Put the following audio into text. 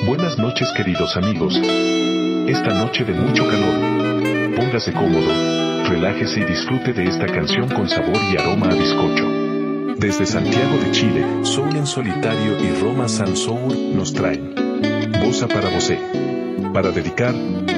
Buenas noches queridos amigos. Esta noche de mucho calor. Póngase cómodo, relájese y disfrute de esta canción con sabor y aroma a bizcocho. Desde Santiago de Chile, Soul en Solitario y Roma San Soul nos traen Bossa para Vosé. Para dedicar,